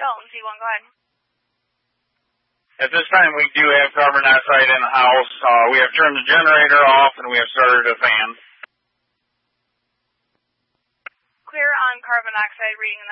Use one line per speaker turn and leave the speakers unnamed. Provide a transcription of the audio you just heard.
Dalton, C1, go ahead.
At this time, we do have carbon monoxide in the house. We have turned the generator off, and we have started a fan.
Clear on carbon monoxide reading in the